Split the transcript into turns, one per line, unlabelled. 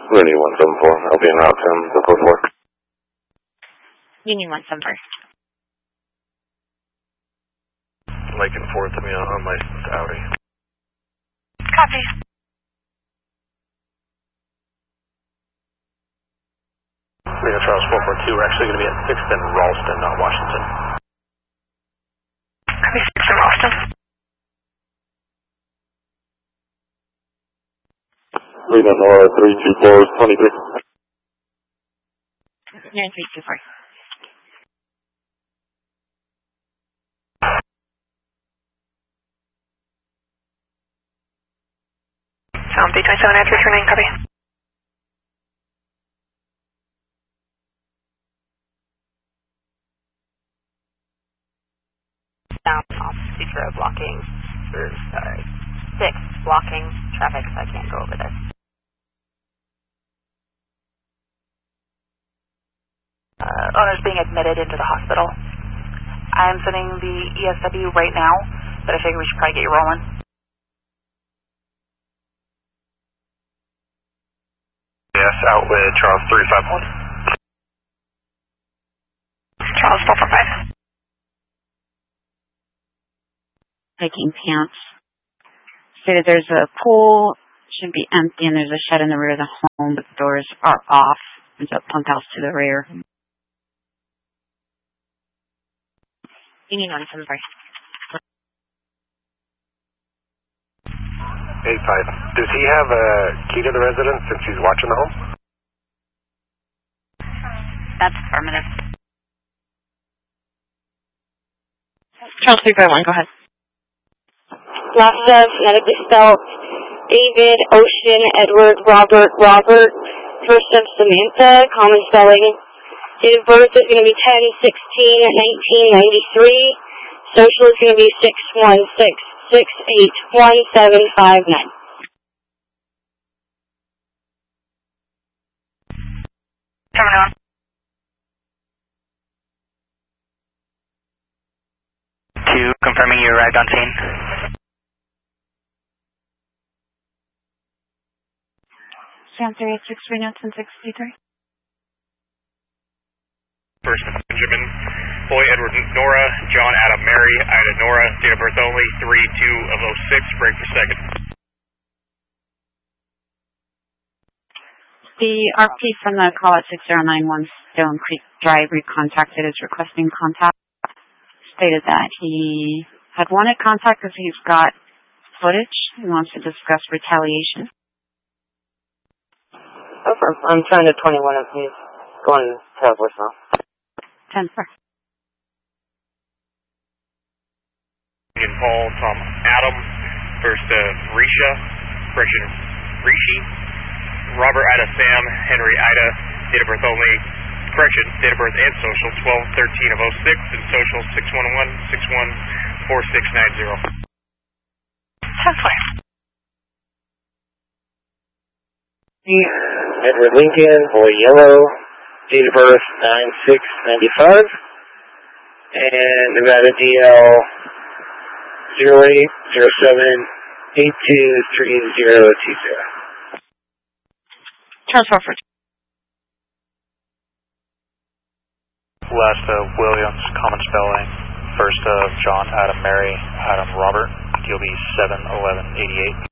Rooney 174, I'll be en route to him before 4.
Union 174.
Lincoln 4 to me on licensed Audi.
Copy.
Reno Charles 442, we're actually going to be at 6th and Ralston, not Washington.
Copy, 6th and Ralston.
Reno Nora 324, 23.
Yeah, 324. Sound 327 at 339, copy. Down off Sutro blocking, or sorry, 6 blocking traffic, so I can't go over there. Owner's being admitted into the hospital. I'm sending the ESW right now, but I figure we should probably get you rolling.
Yes, out with Charles 351.
Charles 445. Taking pants. Stated there's a pool, should be empty, and there's a shed in the rear of the home, but the doors are off. There's a pump house to the rear. Union 175.
85. Does he have a key to the residence since he's watching the home?
That's affirmative. Charles 351, go ahead.
Last phonetically spelled David, Ocean, Edward, Robert, first of Samantha, common spelling. Date of birth is going to be 10/16/1993. Social is going to be 616-681759.
Turn on.
Two, confirming you arrived on scene.
Sam 386, Reno 1063.
First Benjamin, Boy Edward Nora, John Adam Mary, Ida Nora, date of birth only, 3/2/06, break for second.
The RP from the call at 6091 Stone Creek Drive recontacted is requesting contact. Stated that he had wanted contact because he's got footage. He wants to discuss retaliation.
I'm trying to 21 if he's going to voicemail.
10-4.
Union Paul, Tom Adam, first Risha, correction, Rishi, Robert Ida Sam, Henry Ida, date of birth only, correction, date of birth and social, 12/13/06, and social 611-614690.
10-4.
Edward Lincoln, Boy Yellow, date of birth 9/6/95, and Nevada DL 0807823020.
Charles Crawford.
Last Williams, common spelling. First John Adam Mary, Adam Robert, DOB 71188.